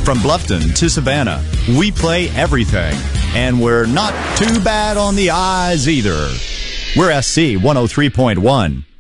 From Bluffton to Savannah, we play everything. And we're not too bad on the eyes either. We're SC 103.1.